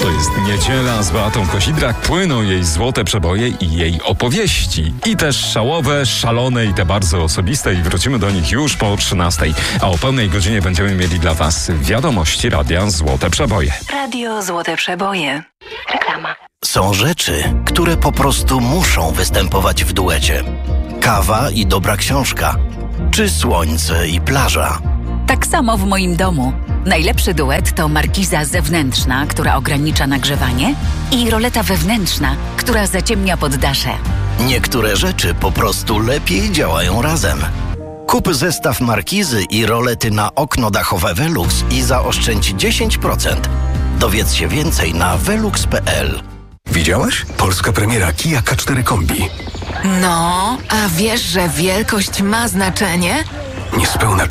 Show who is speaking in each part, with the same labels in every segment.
Speaker 1: To jest Niedziela z Beatą Kosidrak. Płyną jej złote przeboje i jej opowieści. I też szałowe, szalone i te bardzo osobiste. I wrócimy do nich już po 13:00. A o pełnej godzinie będziemy mieli dla Was wiadomości Radia Złote Przeboje.
Speaker 2: Radio Złote Przeboje. Reklama.
Speaker 3: Są rzeczy, które po prostu muszą występować w duecie. Kawa i dobra książka. Czy słońce i plaża.
Speaker 4: Tak samo w moim domu. Najlepszy duet to markiza zewnętrzna, która ogranicza nagrzewanie, i roleta wewnętrzna, która zaciemnia poddasze.
Speaker 3: Niektóre rzeczy po prostu lepiej działają razem. Kup zestaw markizy i rolety na okno dachowe Velux i zaoszczędź 10%. Dowiedz się więcej na velux.pl.
Speaker 5: Widziałaś? Polska premiera Kia K4 Kombi.
Speaker 6: No, a wiesz, że wielkość ma znaczenie?
Speaker 5: Niespełna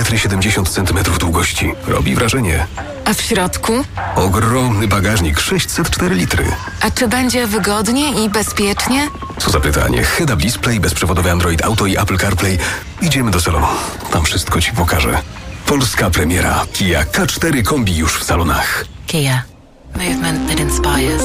Speaker 5: 4,70 m długości. Robi wrażenie.
Speaker 6: A w środku?
Speaker 5: Ogromny bagażnik, 604 litry.
Speaker 6: A czy będzie wygodnie i bezpiecznie?
Speaker 5: Co za pytanie. Head-up display, bezprzewodowy Android Auto i Apple CarPlay. Idziemy do salonu. Tam wszystko Ci pokażę. Polska premiera Kia K4 Kombi już w salonach.
Speaker 6: Kia. Movement that inspires.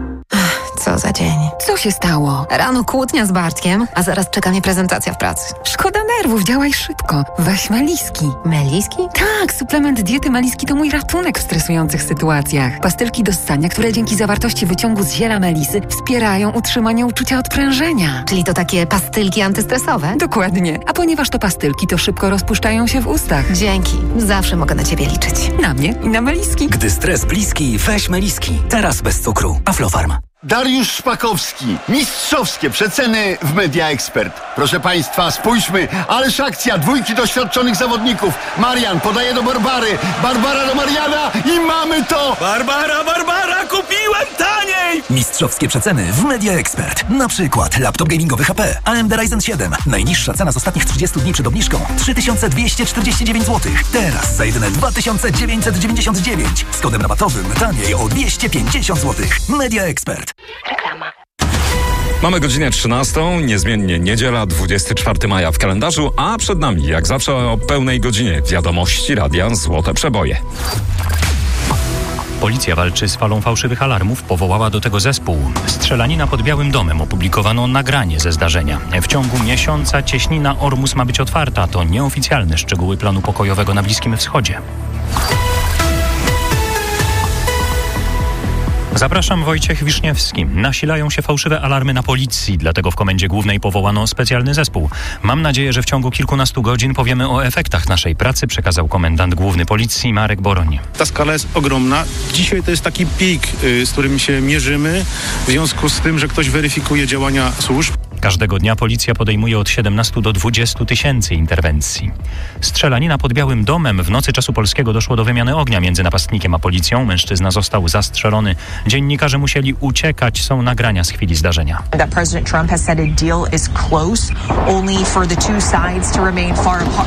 Speaker 6: Co za dzień.
Speaker 7: Co się stało?
Speaker 6: Rano kłótnia z Bartkiem, a zaraz czeka mnie prezentacja w pracy.
Speaker 7: Szkoda nerwów, działaj szybko. Weź Meliski.
Speaker 6: Meliski?
Speaker 7: Tak, suplement diety Meliski to mój ratunek w stresujących sytuacjach. Pastylki do ssania, które dzięki zawartości wyciągu z ziela melisy wspierają utrzymanie uczucia odprężenia.
Speaker 6: Czyli to takie pastylki antystresowe?
Speaker 7: Dokładnie. A ponieważ to pastylki, to szybko rozpuszczają się w ustach.
Speaker 6: Dzięki. Zawsze mogę na Ciebie liczyć.
Speaker 7: Na mnie i na Meliski.
Speaker 8: Gdy stres bliski, weź Meliski. Teraz bez cukru. Aflofarm.
Speaker 9: Dariusz Szpakowski. Mistrzowskie przeceny w Media Expert. Proszę Państwa, spójrzmy. Ależ akcja, dwójki doświadczonych zawodników. Marian podaje do Barbary. Barbara do Mariana i mamy to!
Speaker 8: Barbara, kupiłem taniej! Mistrzowskie przeceny w Media Expert. Na przykład laptop gamingowy HP AMD Ryzen 7. Najniższa cena z ostatnich 30 dni przed obniżką 3249 zł. Teraz za jedyne 2999. Z kodem rabatowym taniej o 250 zł. Media Expert.
Speaker 2: Reklama.
Speaker 1: Mamy godzinę 13:00, niezmiennie niedziela, 24 maja w kalendarzu, a przed nami, jak zawsze o pełnej godzinie, wiadomości Radia Złote Przeboje.
Speaker 10: Policja walczy z falą fałszywych alarmów, powołała do tego zespół. Strzelanina pod Białym Domem, opublikowano nagranie ze zdarzenia. W ciągu miesiąca cieśnina Ormus ma być otwarta, to nieoficjalne szczegóły planu pokojowego na Bliskim Wschodzie. Zapraszam, Wojciech Wiszniewski. Nasilają się fałszywe alarmy na policji, dlatego w Komendzie Głównej powołano specjalny zespół. Mam nadzieję, że w ciągu kilkunastu godzin powiemy o efektach naszej pracy, przekazał komendant główny policji Marek Boroń.
Speaker 11: Ta skala jest ogromna. Dzisiaj to jest taki pik, z którym się mierzymy, w związku z tym, że ktoś weryfikuje działania służb.
Speaker 10: Każdego dnia policja podejmuje od 17 do 20 tysięcy interwencji. Strzelanina pod Białym Domem. W nocy czasu polskiego doszło do wymiany ognia między napastnikiem a policją. Mężczyzna został zastrzelony. Dziennikarze musieli uciekać. Są nagrania z chwili zdarzenia.
Speaker 12: President Trump has said a deal is close, only for the two sides to remain far apart.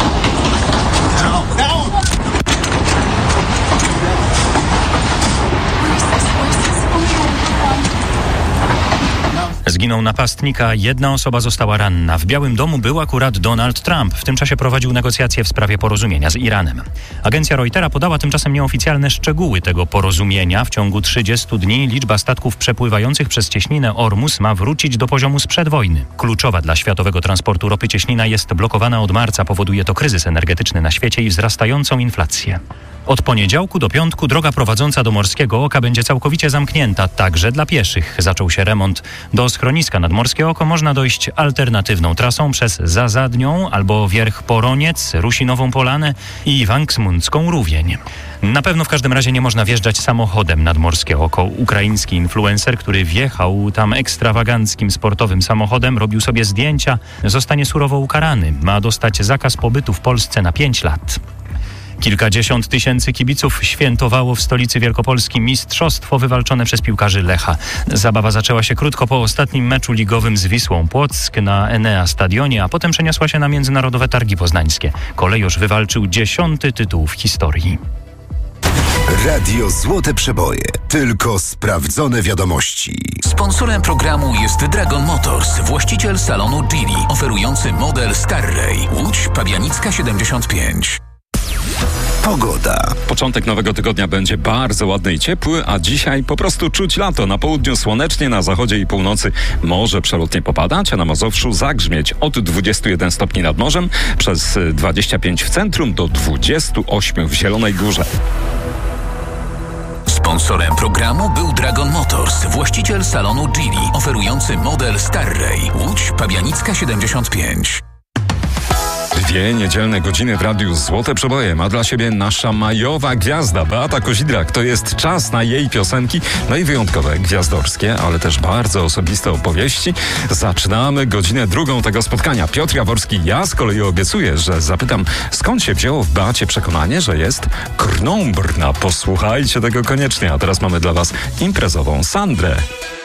Speaker 10: Zginął napastnik, a jedna osoba została ranna. W Białym Domu był akurat Donald Trump. W tym czasie prowadził negocjacje w sprawie porozumienia z Iranem. Agencja Reutera podała tymczasem nieoficjalne szczegóły tego porozumienia. W ciągu 30 dni liczba statków przepływających przez cieśninę Ormus ma wrócić do poziomu sprzed wojny. Kluczowa dla światowego transportu ropy cieśnina jest blokowana od marca. Powoduje to kryzys energetyczny na świecie i wzrastającą inflację. Od poniedziałku do piątku droga prowadząca do Morskiego Oka będzie całkowicie zamknięta, także dla pieszych. Zaczął się remont. Do schroniska nad Morskie Oko można dojść alternatywną trasą przez Zazadnią albo Wierch Poroniec, Rusinową Polanę i Wanksmundzką Rówień. Na pewno w każdym razie nie można wjeżdżać samochodem nad Morskie Oko. Ukraiński influencer, który wjechał tam ekstrawaganckim sportowym samochodem, robił sobie zdjęcia, zostanie surowo ukarany. Ma dostać zakaz pobytu w Polsce na 5 lat. Kilkadziesiąt tysięcy kibiców świętowało w stolicy Wielkopolski mistrzostwo wywalczone przez piłkarzy Lecha. Zabawa zaczęła się krótko po ostatnim meczu ligowym z Wisłą Płock na Enea Stadionie, a potem przeniosła się na Międzynarodowe Targi Poznańskie. Kolejorz wywalczył 10. tytuł w historii.
Speaker 13: Radio Złote Przeboje. Tylko sprawdzone wiadomości.
Speaker 8: Sponsorem programu jest Dragon Motors, właściciel salonu Geely, oferujący model Starray. Łódź Pabianicka 75.
Speaker 13: Pogoda.
Speaker 1: Początek nowego tygodnia będzie bardzo ładny i ciepły, a dzisiaj po prostu czuć lato. Na południu słonecznie, na zachodzie i północy może przelotnie popadać, a na Mazowszu zagrzmieć od 21 stopni nad morzem, przez 25 w centrum do 28 w Zielonej Górze.
Speaker 14: Sponsorem programu był Dragon Motors, właściciel salonu Geely, oferujący model Starray, Łódź Pabianicka 75.
Speaker 1: 2 niedzielne godziny w Radiu Złote Przeboje ma dla siebie nasza majowa gwiazda Beata Kozidrak. To jest czas na jej piosenki, no i wyjątkowe, gwiazdorskie, ale też bardzo osobiste opowieści. Zaczynamy godzinę drugą tego spotkania. Piotr Jaworski, ja z kolei obiecuję, że zapytam, skąd się wzięło w Beacie przekonanie, że jest krnąbrna. Posłuchajcie tego koniecznie, a teraz mamy dla was imprezową Sandrę.